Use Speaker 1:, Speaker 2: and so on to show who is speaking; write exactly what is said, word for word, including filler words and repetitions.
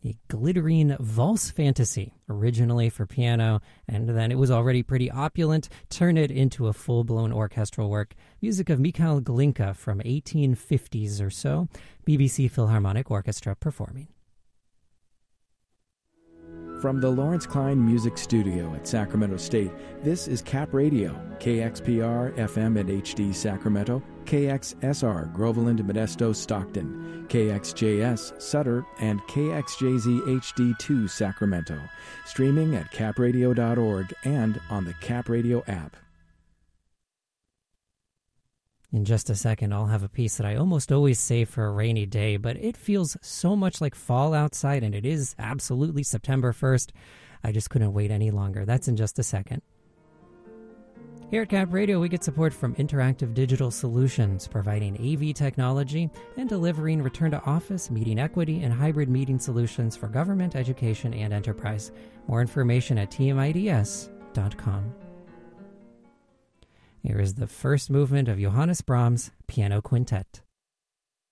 Speaker 1: a glittering valse fantasy, originally for piano, and then it was already pretty opulent. Turn it into a full-blown orchestral work. Music of Mikhail Glinka from eighteen fifties or so. B B C Philharmonic Orchestra performing.
Speaker 2: From the Lawrence Klein Music Studio at Sacramento State, this is Cap Radio, K X P R F M and H D Sacramento, K X S R Groveland, Modesto, Stockton, K X J S Sutter, and K X J Z H D two Sacramento. Streaming at cap radio dot org and on the Cap Radio app.
Speaker 1: In just a second, I'll have a piece that I almost always save for a rainy day, but it feels so much like fall outside, and it is absolutely September first. I just couldn't wait any longer. That's in just a second. Here at Cap Radio, we get support from Interactive Digital Solutions, providing A V technology and delivering return-to-office, meeting equity, and hybrid meeting solutions for government, education, and enterprise. More information at T M I D S dot com. Here is the first movement of Johannes Brahms' Piano Quintet.